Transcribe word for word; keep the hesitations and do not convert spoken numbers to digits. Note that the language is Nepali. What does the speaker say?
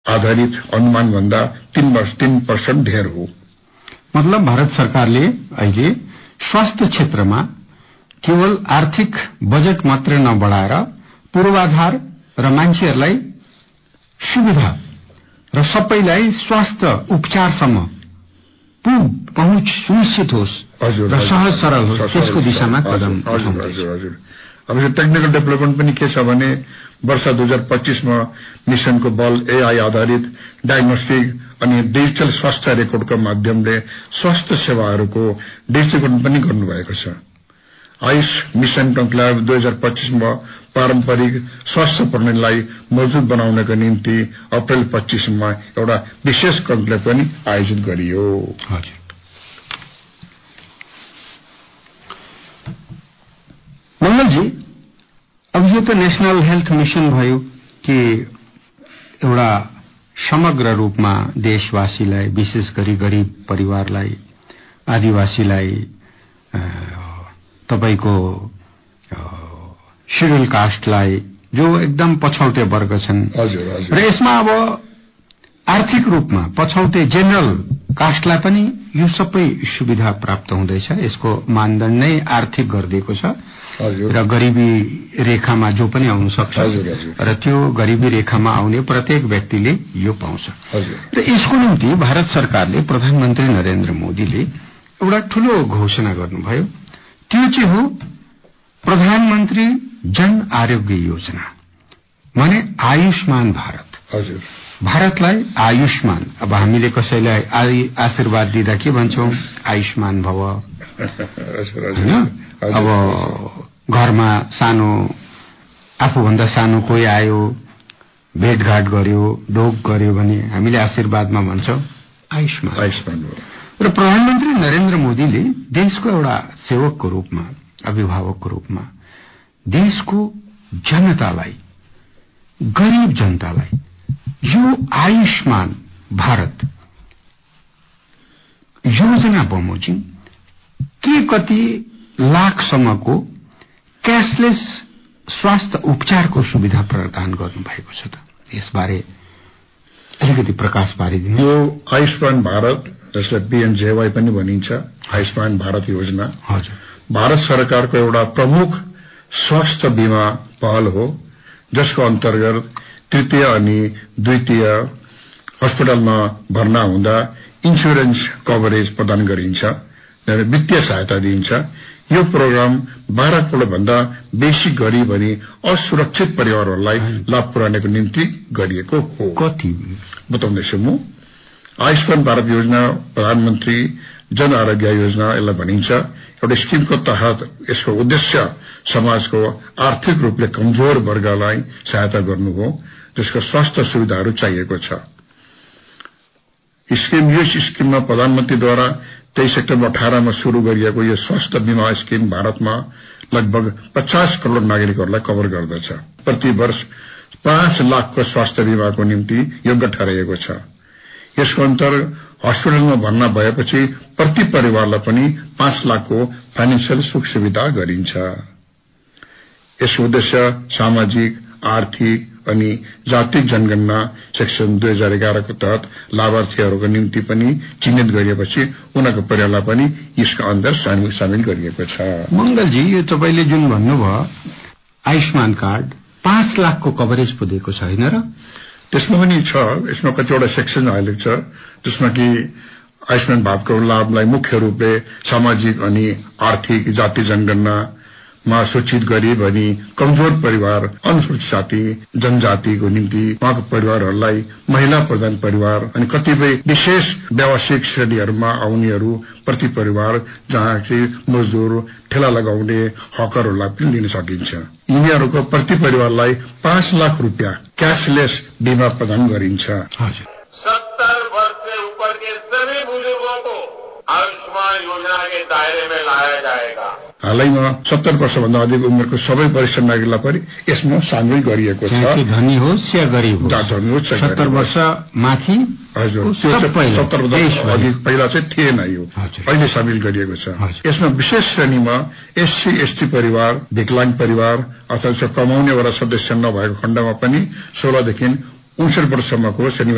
आधारित अनुमान भन्दा तीन वर्ष तीन पर्सेंट धेर हो। मतलब भारत सरकारले अहिले स्वास्थ्य क्षेत्रमा केवल आर्थिक बजेट मात्र नबढाएर पूर्वाधार र मान्छेहरूलाई सुविधा र सबैलाई स्वास्थ्य उपचारसम्म पहुँच सुनिश्चित होस् र सहज सरल होस् त्यसको दिशामा कदम उठाउँदैछ। अब यो टेक्निकल डेभलपमेन्ट पनि के छ भने वर्ष दुई हजार पच्चीसमा मिशनको बल एआई आधारित डायग्नोस्टिक अनि डिजिटल स्वास्थ्य रेकर्डको माध्यमले स्वास्थ्य सेवाहरूको डिजिटलीकरण पनि गर्नुभएको छ। आयुष मिशन कन्क्लेभ दुई हजार पच्चीसमा पारम्परिक स्वास्थ्य प्रणालीलाई मजबुत बनाउनको निम्ति अप्रेल पच्चीसमा एउटा विशेष कन्क्लेभ पनि आयोजित गरियो। मंगलजी, अब यो त नेशनल हेल्थ मिशन भयो कि एउटा समग्र रूपमा देशवासीलाई विशेष गरी गरिब परिवारलाई आदिवासीलाई तपाईको शेड्युल कास्टलाई जो एकदम पछौटे वर्ग छन् र यसमा अब आर्थिक रूपमा पछौटे जेनरल कास्टलाई पनि यो सबै सुविधा प्राप्त हुँदैछ। यसको मानदण्ड नै आर्थिक गरिदिएको छ र गरिबी रेखामा जो पनि आउन सक्छ र त्यो गरिबी रेखामा आउने प्रत्येक व्यक्तिले यो पाउँछ। र यसको निम्ति भारत सरकारले प्रधानमन्त्री नरेन्द्र मोदीले एउटा ठूलो घोषणा गर्नुभयो। त्यो चाहिँ हो प्रधानमन्त्री जन आरोग्य योजना, माने आयुष्मान भारत। हजुर, भारतलाई आयुष्मान, अब हामीले कसैलाई आशीर्वाद दिँदा के भन्छौं? आयुष्मान भव। अब घरमा सानो आफूभन्दा सानो कोही आयो, भेटघाट गर्यो, ढोक गर्यो भने हामीले आशीर्वादमा भन्छौं आयुष्मान आयुष्मान भव। र प्रधानमन्त्री नरेन्द्र मोदीले देशको एउटा सेवकको रूपमा, अभिभावकको रूपमा देशको जनतालाई, गरीब जनतालाई यो आयुष्मान भारत योजना बमोजिम के कति लाखसम्मको क्याशलेस स्वास्थ्य उपचारको सुविधा प्रदान गर्नुभएको छ त यसबारे अलिकति प्रकाश पारिदिनु। यो आयुष्मान भारत, जसलाई पीएमजेवाई पनि भनिन्छ, आयुष्मान भारत योजना हजुर भारत सरकारको एउटा प्रमुख स्वास्थ्य बीमा पहल हो, जसको अन्तर्गत तृतीय अनि द्वितीय अस्पतालमा भर्ना हुँदा इन्स्योरेन्स कभरेज प्रदान गरिन्छ र वित्तीय सहायता दिइन्छ। यो प्रोग्राम बाह्र करोड़ भन्दा बेसी गरीब अनि असुरक्षित परिवारहरूलाई लाभ पुर्याउनको निम्ति गरिएको हो। कति बताउँदैछु म। आयुष्मान भारत योजना प्रधानमन्त्री जन आरोग्य योजना यसलाई भनिन्छ। एउटा स्किमको तहत यसको उद्देश्य समाजको आर्थिक रूपले कमजोर वर्गलाई सहायता गर्नु हो, जसको स्वास्थ्य सुविधाहरू चाहिएको छ। स्किम यो स्किममा प्रधानमन्त्रीद्वारा तेईस सेप्टेम्बर अठारमा शुरू गरिएको यो स्वास्थ्य बीमा स्किम भारतमा लगभग पचास करोड़ नागरिकहरूलाई कभर गर्दछ। प्रति वर्ष पाँच लाखको स्वास्थ्य बीमाको निम्ति योग्य ठहराइएको छ। यसको अन्तर्गत हस्पिटलमा भर्ना भएपछि प्रति परिवारलाई पनि पाँच लाखको फाइनेन्शियल सुख सुविधा गरिन्छ। यसको उद्देश्य सामाजिक, आर्थिक अनि जातिक जनगणना सेक्सन दुई हजार एघारको तहत लाभार्थीहरूको निम्ति पनि चिन्हित गरिएपछि उनीहरूको परिवारलाई पनि यसका अन्दर सामेल गरिएको छ। मंगलजी, यो तपाईले जुन भन्नुभयो आयुष्मान कार्ड पाँच लाखको कभरेज पो दिएको छ हैन र? त्यसमा पनि छ। यसमा कतिवटा सेक्सन हालेको छ जसमा कि आयुष्मान भारतको लाभलाई मुख्य रूपले सामाजिक अनि आर्थिक जाति जनगणनामा सूचित गरिब अनि कमजोर परिवार, अनुसूचित जाति जनजातिको निम्ति उहाँको परिवारहरूलाई, महिला प्रधान परिवार अनि कतिपय विशेष व्यावसायिक श्रेणीहरूमा आउनेहरू प्रति परिवार जहाँ चाहिँ मजदुर, ठेला लगाउने हकरहरूलाई पनि लिन सकिन्छ। यिनीहरूको प्रति परिवारलाई पाँच लाख रुपियाँ क्याशलेस बीमा प्रदान गरिन्छ। सत्तर वर्ष से ऊपर के सभी बुजुर्गों को आयुष्मान योजना के दायरे में लाया जाएगा। हालैमा सत्तर वर्षभन्दा अधिक उमेरको सबै वरिष्ठ नागरिकलाई पनि यसमा सामेल गरिएको छ। धनी होस् या गरिब होस्, सत्तर वर्ष माथि हजुर सत्तर वर्षभन्दा अधिक पहिला चाहिँ थिएन, यो अहिले सामेल गरिएको छ। यसमा विशेष श्रेणीमा एससी एसटी परिवार, विकलांग परिवार अथवा कमाउनेवाला सदस्य नभएको खण्डमा पनि सोह्रदेखि उन्सठ वर्षसम्मको